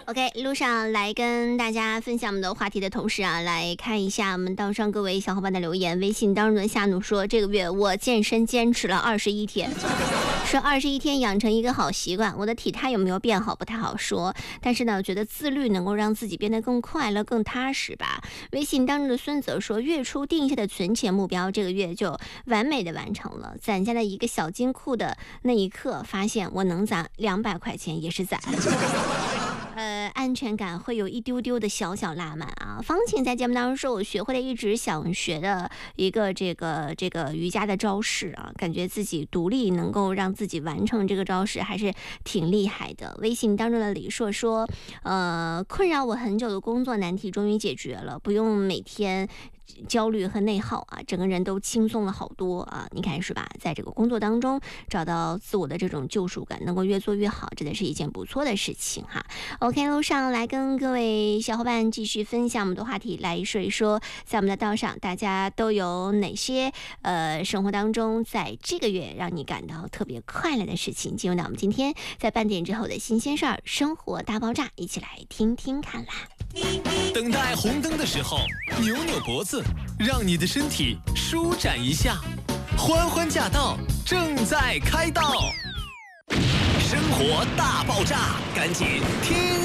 OK， 路上来跟大家分享我们的话题的同时啊，来看一下我们道上各位小伙伴的留言。微信当中的夏努说，这个月我健身坚持了21天，说21天养成一个好习惯。我的体态有没有变好不太好说，但是呢，我觉得自律能够让自己变得更快乐、更踏实吧。微信当中的孙泽说，月初定下的存钱目标，这个月就完美的完成了。攒下了一个小金库的那一刻，发现我能攒200块钱也是攒。安全感会有一丢丢的小拉满啊。方晴在节目当中说，我学会了一直想学的一个这个瑜伽的招式啊，感觉自己独立能够让自己完成这个招式还是挺厉害的。微信当中的李硕说，困扰我很久的工作难题终于解决了，不用每天焦虑和内耗啊，整个人都轻松了好多啊！你看是吧？在这个工作当中找到自我的这种救赎感，能够越做越好，真的是一件不错的事情哈。OK， 路上来跟各位小伙伴继续分享我们的话题，来说一说，在我们的道上，大家都有哪些生活当中在这个月让你感到特别快乐的事情？进入到我们今天在半点之后的新鲜事儿，生活大爆炸，一起来听听看啦。 等待红灯的时候，扭扭脖子，让你的身体舒展一下。欢欢驾到，正在开道。生活大爆炸，赶紧听